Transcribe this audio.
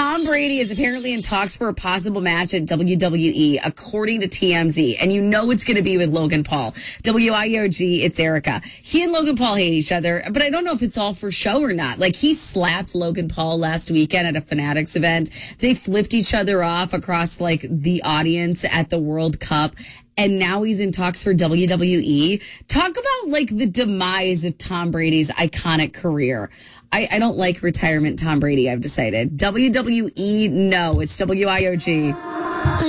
Tom Brady is apparently in talks for a possible match at WWE, according to TMZ. And you know it's going to be with Logan Paul. WIOG, it's Erica. He and Logan Paul hate each other, but I don't know if it's all for show or not. Like, he slapped Logan Paul last weekend at a Fanatics event. They flipped each other off across, like, the audience at the World Cup. And now he's in talks for WWE. Talk about, like, the demise of Tom Brady's iconic career. I don't like retirement Tom Brady, I've decided. WWE, no, it's WIOG.